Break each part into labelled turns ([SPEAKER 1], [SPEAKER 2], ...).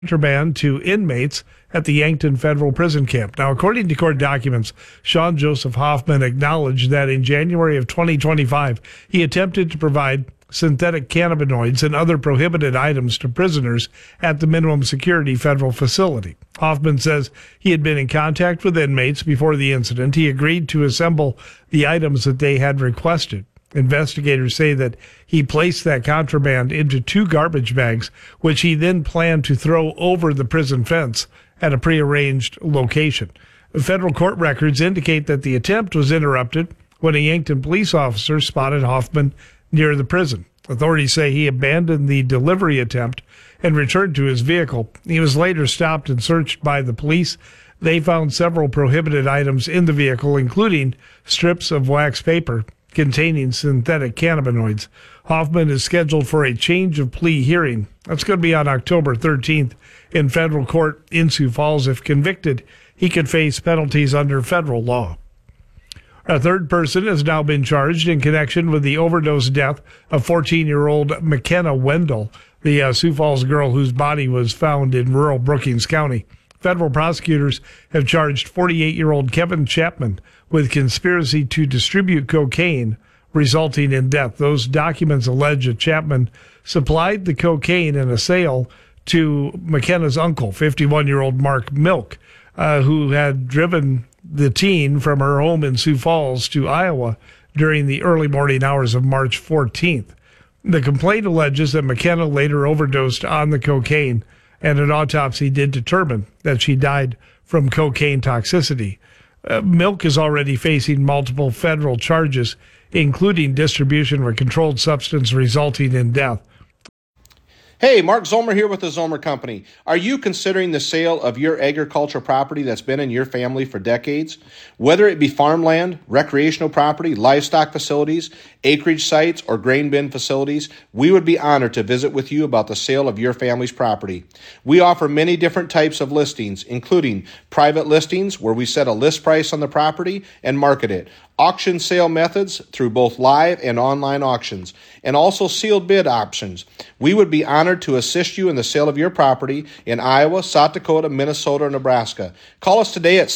[SPEAKER 1] contraband to inmates at the Yankton Federal Prison Camp. Now, according to court documents, Sean Joseph Hoffman acknowledged that in January of 2025, he attempted to provide synthetic cannabinoids and other prohibited items to prisoners at the minimum security federal facility. Hoffman says he had been in contact with inmates before the incident. He agreed to assemble the items that they had requested. Investigators say that he placed that contraband into 2 garbage bags, which he then planned to throw over the prison fence at a prearranged location. Federal court records indicate that the attempt was interrupted when a Yankton police officer spotted Hoffman near the prison. Authorities say he abandoned the delivery attempt and returned to his vehicle. He was later stopped and searched by the police. They found several prohibited items in the vehicle, including strips of wax paper containing synthetic cannabinoids. Hoffman is scheduled for a change of plea hearing. That's going to be on October 13th in federal court in Sioux Falls. If convicted, he could face penalties under federal law. A third person has now been charged in connection with the overdose death of 14-year-old McKenna Wendell, the Sioux Falls girl whose body was found in rural Brookings County. Federal prosecutors have charged 48-year-old Kevin Chapman with conspiracy to distribute cocaine, resulting in death. Those documents allege that Chapman supplied the cocaine in a sale to McKenna's uncle, 51-year-old Mark Milk, who had driven the teen from her home in Sioux Falls to Iowa during the early morning hours of March 14th. The complaint alleges that McKenna later overdosed on the cocaine, and an autopsy did determine that she died from cocaine toxicity. Milk is already facing multiple federal charges, including distribution of a controlled substance resulting in death.
[SPEAKER 2] Hey, Mark Zomer here with the Zomer Company. Are you considering the sale of your agricultural property that's been in your family for decades? Whether it be farmland, recreational property, livestock facilities, acreage sites, or grain bin facilities, we would be honored to visit with you about the sale of your family's property. We offer many different types of listings, including private listings where we set a list price on the property and market it, auction sale methods through both live and online auctions, and also sealed bid options. We would be honored to assist you in the sale of your property in Iowa, South Dakota, Minnesota, or Nebraska. Call us today at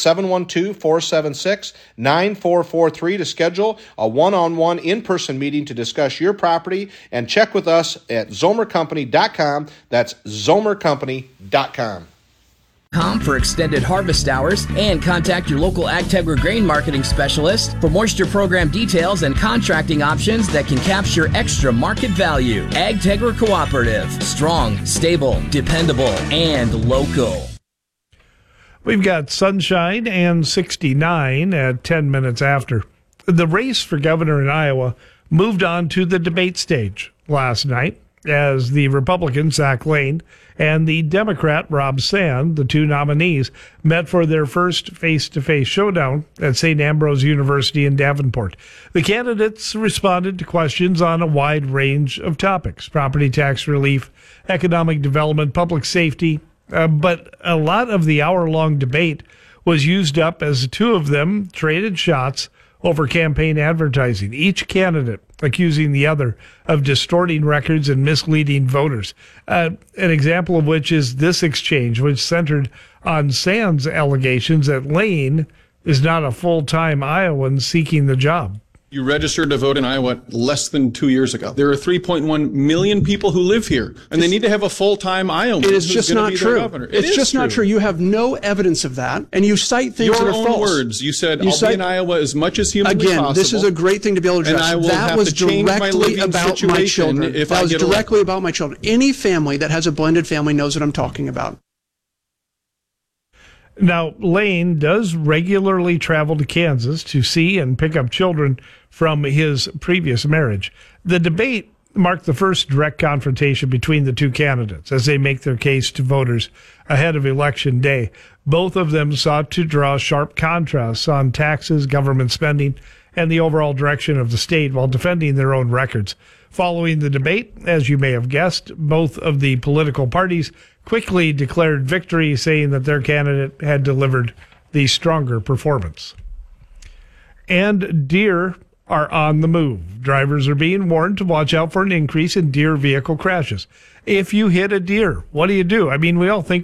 [SPEAKER 2] 712-476-9443 to schedule a one-on-one in-person meeting to discuss your property, and check with us at zomercompany.com. That's zomercompany.com.
[SPEAKER 3] For extended harvest hours, and contact your local AgTegra grain marketing specialist for moisture program details and contracting options that can capture extra market value. AgTegra Cooperative. Strong, stable, dependable, and local.
[SPEAKER 1] We've got sunshine and 69 at 10 minutes after. The race for governor in Iowa moved on to the debate stage last night as the Republican, Zach Lane, and the Democrat, Rob Sand, the 2 nominees, met for their first face-to-face showdown at St. Ambrose University in Davenport. The candidates responded to questions on a wide range of topics: property tax relief, economic development, public safety, but a lot of the hour-long debate was used up as the 2 of them traded shots over campaign advertising, each candidate accusing the other of distorting records and misleading voters. An example of which is this exchange, which centered on Sand's allegations that Lane is not a full-time Iowan seeking the job.
[SPEAKER 4] You registered to vote in Iowa less than 2 years ago. There are 3.1 million people who live here, and they need to have a full-time Iowan.
[SPEAKER 5] It is just not true. It's just not true. You have no evidence of that, and you cite things that are false.
[SPEAKER 4] Your own words. You said, I'll be in Iowa as much as humanly possible.
[SPEAKER 5] Again, this is a great thing to be able to address. That was directly about my children. That was directly about my children. Any family that has a blended family knows what I'm talking about.
[SPEAKER 1] Now, Lane does regularly travel to Kansas to see and pick up children from his previous marriage. The debate marked the first direct confrontation between the 2 candidates as they make their case to voters ahead of Election Day. Both of them sought to draw sharp contrasts on taxes, government spending, and the overall direction of the state while defending their own records. Following the debate, as you may have guessed, both of the political parties quickly declared victory, saying that their candidate had delivered the stronger performance. And deer are on the move. Drivers are being warned to watch out for an increase in deer vehicle crashes. If you hit a deer, what do? I mean, we all think